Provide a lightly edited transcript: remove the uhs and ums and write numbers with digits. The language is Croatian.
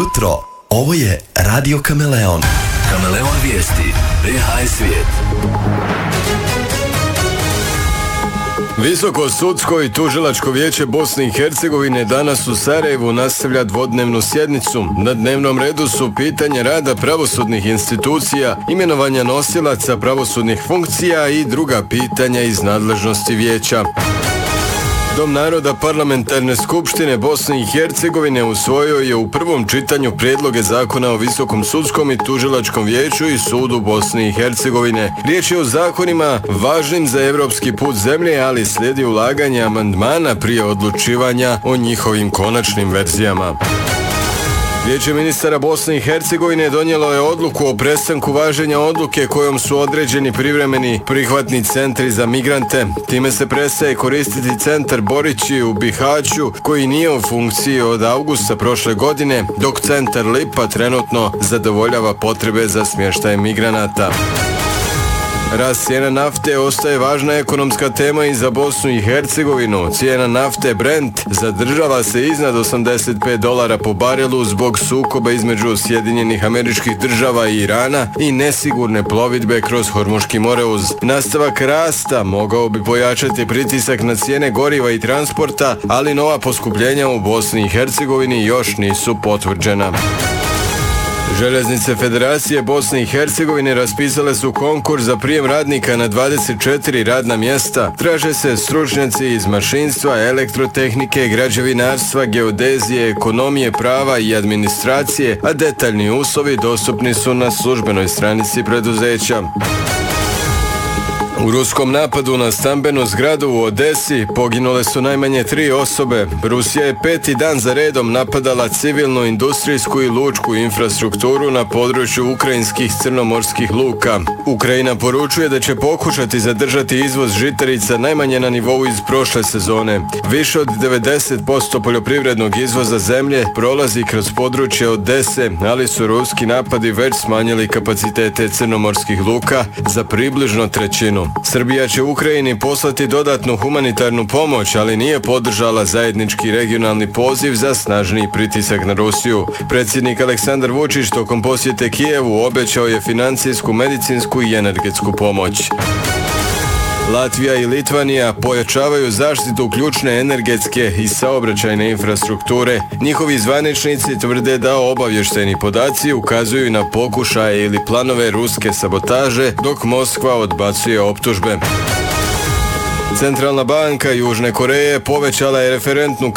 jutro, ovo je Radio Kameleon. Kameleon vijesti, BH svijet. Visoko sudsko i tužilačko vijeće Bosne i Hercegovine danas u Sarajevu nastavlja dvodnevnu sjednicu. Na dnevnom redu su pitanje rada pravosudnih institucija, imenovanja nosilaca pravosudnih funkcija i druga pitanja iz nadležnosti vijeća. Dom naroda Parlamentarne skupštine Bosne i Hercegovine usvojio je u prvom čitanju prijedloge zakona o Visokom sudskom i tužilačkom vijeću i sudu Bosne i Hercegovine. Riječ je o zakonima važnim za evropski put zemlje, ali slijedi ulaganje amandmana prije odlučivanja o njihovim konačnim verzijama. Vijeće ministara Bosne i Hercegovine donijelo je odluku o prestanku važenja odluke kojom su određeni privremeni prihvatni centri za migrante. Time se prestaje koristiti centar Borići u Bihaću koji nije u funkciji od avgusta prošle godine, dok centar Lipa trenutno zadovoljava potrebe za smještaj migranata. Rast cijena nafte ostaje važna ekonomska tema i za Bosnu i Hercegovinu. Cijena nafte Brent zadržava se iznad $85 po barelu zbog sukoba između Sjedinjenih Američkih Država i Irana i nesigurne plovidbe kroz Hormuški moreuz. Nastavak rasta mogao bi pojačati pritisak na cijene goriva i transporta, ali nova poskupljenja u Bosni i Hercegovini još nisu potvrđena. Željeznice Federacije Bosne i Hercegovine raspisale su konkurs za prijem radnika na 24 radna mjesta. Traže se stručnjaci iz mašinstva, elektrotehnike, građevinarstva, geodezije, ekonomije, prava i administracije, a detaljni uslovi dostupni su na službenoj stranici preduzeća. U ruskom napadu na stambenu zgradu u Odesi poginule su najmanje 3 osobe. Rusija je 5. dan za redom napadala civilnu, industrijsku i lučku infrastrukturu na području ukrajinskih crnomorskih luka. Ukrajina poručuje da će pokušati zadržati izvoz žitarica najmanje na nivou iz prošle sezone. Više od 90% poljoprivrednog izvoza zemlje prolazi kroz područje Odese, ali su ruski napadi već smanjili kapacitete crnomorskih luka za približno trećinu. Srbija će Ukrajini poslati dodatnu humanitarnu pomoć, ali nije podržala zajednički regionalni poziv za snažniji pritisak na Rusiju. Predsjednik Aleksandar Vučić tokom posjete Kijevu obećao je financijsku, medicinsku i energetsku pomoć. Latvija i Litvanija pojačavaju zaštitu ključne energetske i saobraćajne infrastrukture. Njihovi zvaničnici tvrde da obavještajni podaci ukazuju na pokušaje ili planove ruske sabotaže, dok Moskva odbacuje optužbe. Centralna banka Južne Koreje povećala je referentnu